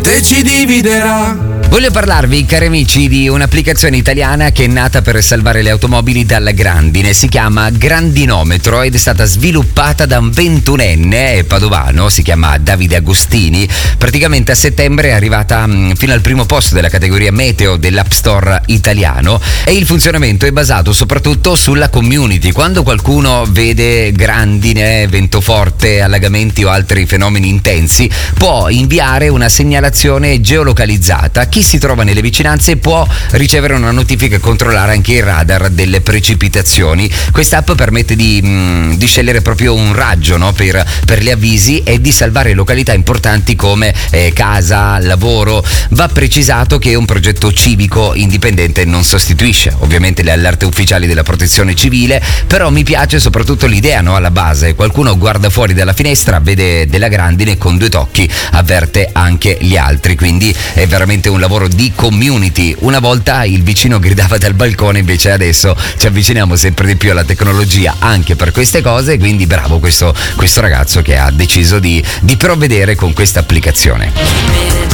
te ci dividerà. Voglio parlarvi, cari amici, di un'applicazione italiana che è nata per salvare le automobili dalla grandine. Si chiama Grandinometro ed è stata sviluppata da un 21enne padovano, si chiama Davide Agostini. Praticamente a settembre è arrivata fino al primo posto della categoria meteo dell'App Store italiano e il funzionamento è basato soprattutto sulla community. Quando qualcuno vede grandine, vento forte, allagamenti o altri fenomeni intensi, può inviare una segnalazione geolocalizzata. Chi si trova nelle vicinanze può ricevere una notifica e controllare anche il radar delle precipitazioni. Quest'app permette di scegliere proprio un raggio, no? per gli avvisi e di salvare località importanti come casa, lavoro. Va precisato che è un progetto civico indipendente e non sostituisce ovviamente le allerte ufficiali della protezione civile, però mi piace soprattutto l'idea, no? Alla base qualcuno guarda fuori dalla finestra, vede della grandine e con due tocchi avverte anche gli altri, quindi è veramente un lavoro di community. Una volta il vicino gridava dal balcone, invece adesso ci avviciniamo sempre di più alla tecnologia anche per queste cose, quindi bravo questo ragazzo che ha deciso di provvedere con questa applicazione.